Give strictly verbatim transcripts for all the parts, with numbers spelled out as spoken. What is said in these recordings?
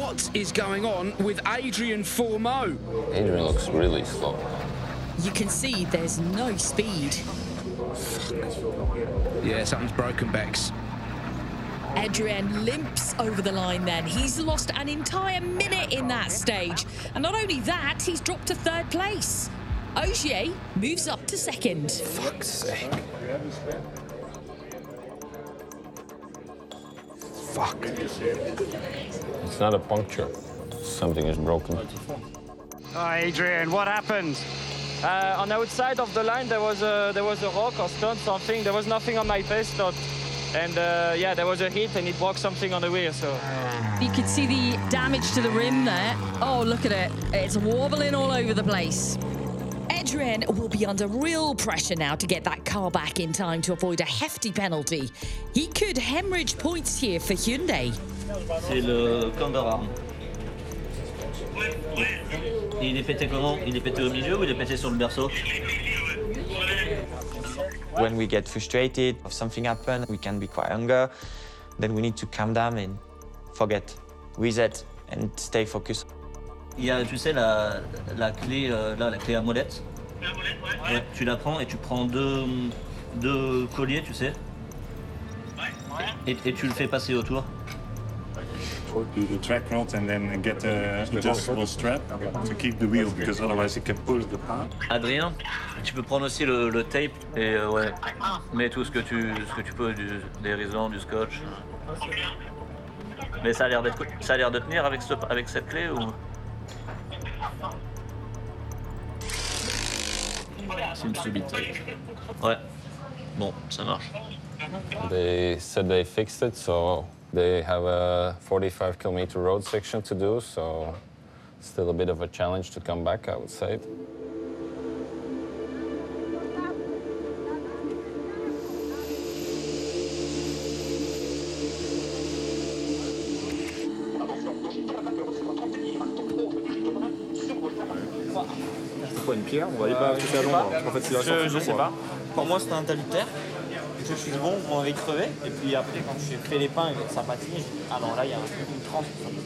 what is going on with Adrien Fourmeau? Adrien looks really slow. You can see there's no speed. Yeah, something's broken, Bex. Adrien limps over the line then. He's lost an entire minute in that stage. And not only that, he's dropped to third place. Ogier moves up to second. Fuck's sake. Fuck. It's not a puncture. Something is broken. Oh, Adrien, what happened? Uh, on the outside of the line, there was a there was a rock or stone, something. There was nothing on my pace stop, and uh, yeah, there was a hit, and it broke something on the wheel. So you could see the damage to the rim there. Oh, look at it! It's wobbling all over the place. Adrien will be under real pressure now to get that car back in time to avoid a hefty penalty. He could hemorrhage points here for Hyundai. C'est le camber arm. Il est pété comment? Il est pété au milieu ou il est pété sur le berceau? When we get frustrated, if something happens, we can be quite angry. Then we need to calm down and forget, reset and stay focused. Il y a, tu sais, la, la clé, euh, là, la clé à molette. La molette, ouais. Ouais, tu la prends et tu prends deux, deux colliers, tu sais. Ouais. Et, et tu le fais passer autour. Do the track rod and then get a adjustable strap to keep the wheel, because otherwise it can pull the car. Adrien, tu peux prendre aussi le, le tape et euh, ouais, mets tout ce que tu, ce que tu peux, du, des raisons, du scotch. Mais ça a l'air d'être, ça a l'air de tenir avec, ce, avec cette clé ou? C'est une subite. Ouais. Bon, ça marche. They said they fixed it, so they have a forty-five kilometer road section to do, so still a bit of a challenge to come back, I would say. C'est quoi une pierre? On va aller pas tout à l'ombre. En fait, c'est la je, je sais pas. Pour moi, c'était un talutaire. Je suis bon, on avait crevé. Et puis après, quand j'ai fait les pains et que ça patinait, j'ai dit, ah non, là, il y a une tranche.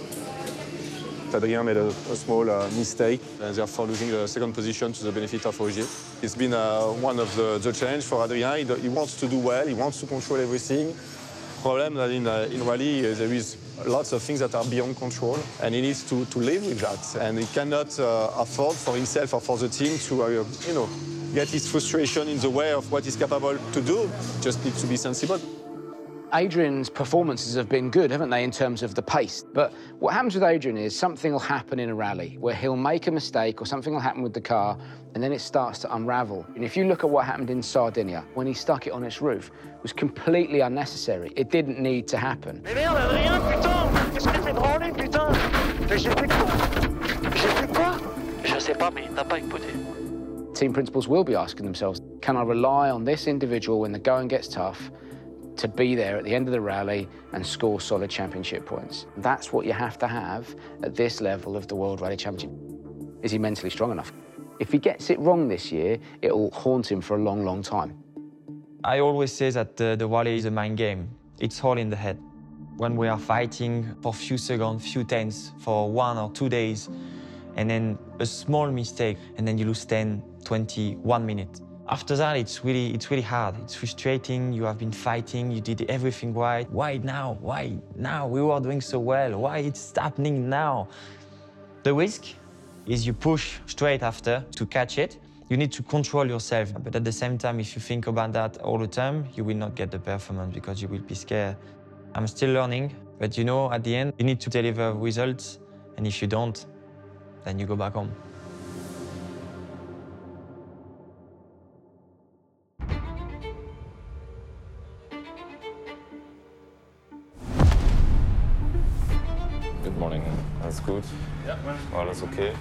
Adrien made a, a small uh, mistake and therefore losing the second position to the benefit of Ogier. It's been uh, one of the, the challenge for Adrien. He, he wants to do well, he wants to control everything. Problem that in, uh, in rally uh, there is lots of things that are beyond control, and he needs to, to live with that. And he cannot uh, afford for himself or for the team to, uh, you know, get his frustration in the way of what he's capable to do. Just needs to be sensible. Adrian's performances have been good, haven't they, in terms of the pace? But what happens with Adrien is something will happen in a rally where he'll make a mistake or something will happen with the car, and then it starts to unravel. And if you look at what happened in Sardinia, when he stuck it on its roof, it was completely unnecessary. It didn't need to happen. Mais merde, Adrien, putain! Qu'est-ce que tu fais de râler, putain? Mais j'ai fait quoi? J'ai fait quoi? Je sais pas, mais il n'a pas écouté. Team principals will be asking themselves, can I rely on this individual when the going gets tough to be there at the end of the rally and score solid championship points? That's what you have to have at this level of the World Rally Championship. Is he mentally strong enough? If he gets it wrong this year, it'll haunt him for a long, long time. I always say that the, the rally is a mind game. It's all in the head. When we are fighting for few seconds, few tenths, for one or two days, and then a small mistake, and then you lose ten, twenty, one minute. After that, it's really, it's really hard. It's frustrating. You have been fighting. You did everything right. Why now? Why now? We were doing so well. Why it's happening now? The risk is you push straight after to catch it. You need to control yourself. But at the same time, if you think about that all the time, you will not get the performance because you will be scared. I'm still learning, but you know, at the end, you need to deliver results. And if you don't, then you go back home. Good morning. That's good. Yeah. Well, that's okay.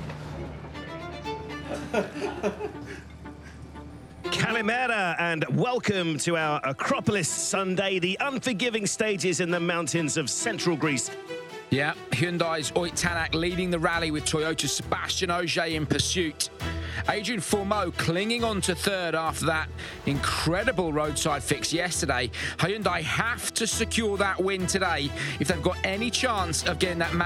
Kalimera, and welcome to our Acropolis Sunday, the unforgiving stages in the mountains of central Greece. Yeah, Hyundai's Ott Tanak leading the rally with Toyota's Sebastian Ogier in pursuit. Adrien Fourmeau clinging on to third after that incredible roadside fix yesterday. Hyundai have to secure that win today if they've got any chance of getting that